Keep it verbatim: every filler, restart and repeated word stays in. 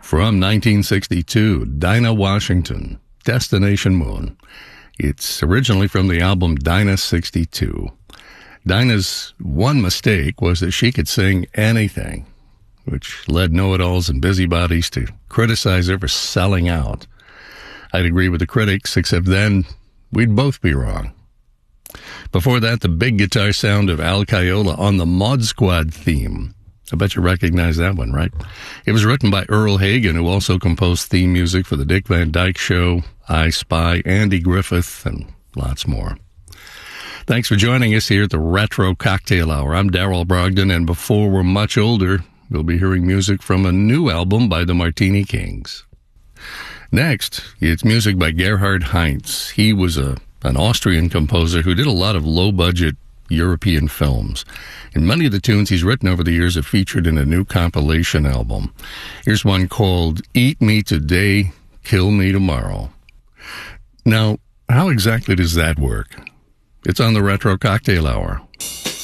From nineteen sixty-two, Dinah Washington, Destination Moon. It's originally from the album Dinah sixty-two. Dinah's one mistake was that she could sing anything, which led know-it-alls and busybodies to criticize her for selling out. I'd agree with the critics, except then we'd both be wrong. Before that, the big guitar sound of Al Caiola on the Mod Squad theme. I bet you recognize that one, right? It was written by Earl Hagen, who also composed theme music for The Dick Van Dyke Show, I Spy, Andy Griffith, and lots more. Thanks for joining us here at the Retro Cocktail Hour. I'm Darrell Brogdon, and before we're much older, we'll be hearing music from a new album by the Martini Kings. Next, it's music by Gerhard Heinz. He was a an Austrian composer who did a lot of low-budget European films. And many of the tunes he's written over the years are featured in a new compilation album. Here's one called Eat Me Today, Kill Me Tomorrow. Now, how exactly does that work? It's on the Retro Cocktail Hour.